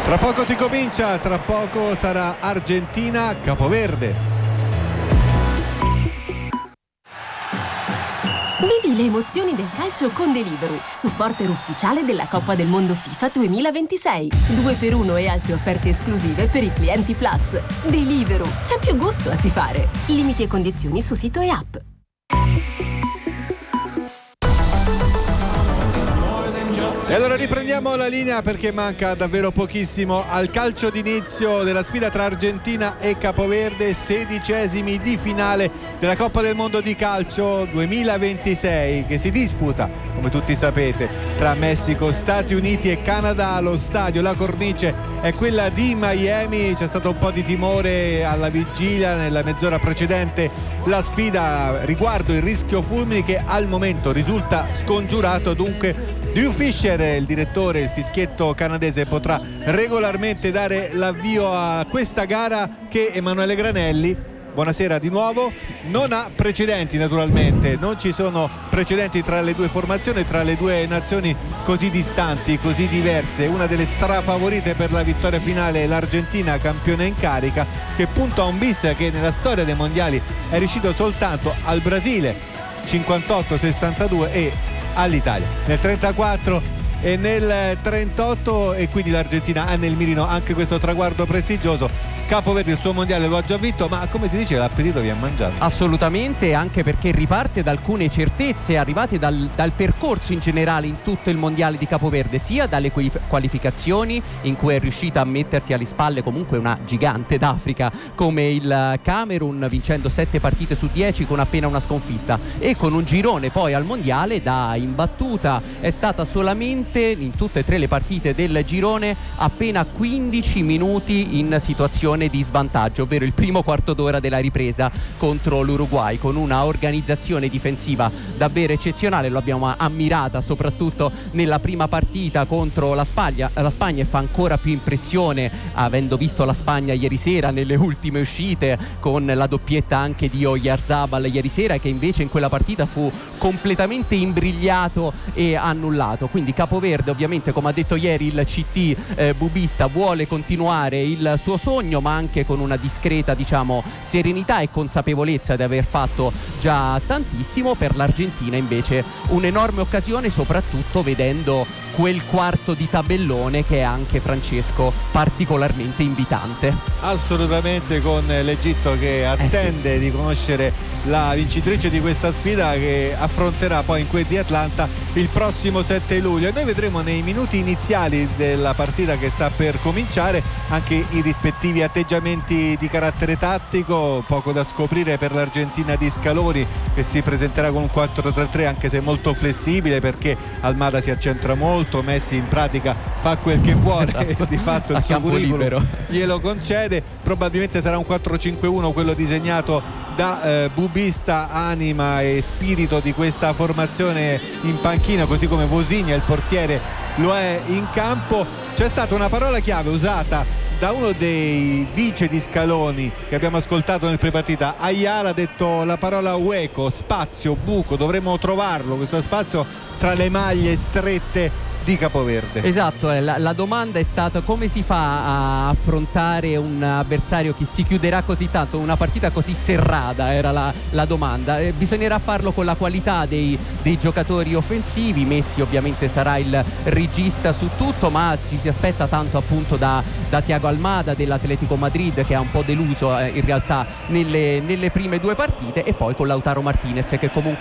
Tra poco si comincia, tra poco sarà Argentina-Capoverde. Vivi le emozioni del calcio con Deliveroo, supporter ufficiale della Coppa del Mondo FIFA 2026. 2x1 e altre offerte esclusive per i clienti Plus. Deliveroo, c'è più gusto a tifare. Limiti e condizioni su sito e app. E allora riprendiamo la linea perché manca davvero pochissimo al calcio d'inizio della sfida tra Argentina e Capoverde, 16esimi di finale della Coppa del Mondo di Calcio 2026 che si disputa, come tutti sapete, tra Messico, Stati Uniti e Canada. Allo stadio la cornice è quella di Miami, c'è stato un po' di timore alla vigilia nella mezz'ora precedente la sfida riguardo il rischio fulmini che al momento risulta scongiurato, dunque Drew Fisher, il direttore, il fischietto canadese, potrà regolarmente dare l'avvio a questa gara che Emanuele Granelli, buonasera di nuovo, non ha precedenti naturalmente, non ci sono precedenti tra le due formazioni, tra le due nazioni così distanti, così diverse. Una delle strafavorite per la vittoria finale è l'Argentina, campione in carica, che punta a un bis che nella storia dei mondiali è riuscito soltanto al Brasile 58-62 e all'Italia nel 34 e nel 38, e quindi l'Argentina ha nel mirino anche questo traguardo prestigioso. Capoverde il suo mondiale lo ha già vinto, ma come si dice l'appetito viene mangiato. Assolutamente, anche perché riparte da alcune certezze arrivate dal percorso in generale in tutto il mondiale di Capoverde, sia dalle qualificazioni in cui è riuscita a mettersi alle spalle comunque una gigante d'Africa come il Camerun, vincendo 7 partite su 10 con appena una sconfitta, e con un girone poi al mondiale da imbattuta. È stata solamente in tutte e 3 le partite del girone appena 15 minuti in situazione di svantaggio, ovvero il primo quarto d'ora della ripresa contro l'Uruguay, con una organizzazione difensiva davvero eccezionale. Lo abbiamo ammirata soprattutto nella prima partita contro la Spagna, e fa ancora più impressione avendo visto la Spagna ieri sera nelle ultime uscite, con la doppietta anche di Oyarzabal ieri sera, che invece in quella partita fu completamente imbrigliato e annullato. Quindi Capoverde, ovviamente, come ha detto ieri il CT bubista, vuole continuare il suo sogno, ma anche con una discreta, serenità e consapevolezza di aver fatto già tantissimo. Per l'Argentina invece un'enorme occasione, soprattutto vedendo quel quarto di tabellone che è anche, Francesco, particolarmente invitante. Assolutamente, con l'Egitto che attende di conoscere la vincitrice di questa sfida, che affronterà poi in quel di Atlanta il prossimo 7 luglio. E noi vedremo nei minuti iniziali della partita che sta per cominciare anche i rispettivi atteggiamenti di carattere tattico. Poco da scoprire per l'Argentina di Scaloni, che si presenterà con un 4-3-3 anche se molto flessibile, perché Almada si accentra molto, Messi in pratica fa quel che vuole, esatto. Di fatto il suo curriculum glielo concede. Probabilmente sarà un 4-5-1 quello disegnato da bubista, anima e spirito di questa formazione in panchina, così come Vosinha, il portiere, lo è in campo. C'è stata una parola chiave usata da uno dei vice di Scaloni che abbiamo ascoltato nel prepartita. Ayala ha detto la parola hueco, spazio, buco, dovremmo trovarlo questo spazio tra le maglie strette di Capoverde. Esatto, la domanda è stata: come si fa a affrontare un avversario che si chiuderà così tanto, una partita così serrata, era la domanda. Bisognerà farlo con la qualità dei giocatori offensivi. Messi ovviamente sarà il regista su tutto, ma ci si aspetta tanto appunto da Thiago Almada dell'Atletico Madrid, che ha un po' deluso in realtà nelle prime 2 partite, e poi con Lautaro Martinez, che comunque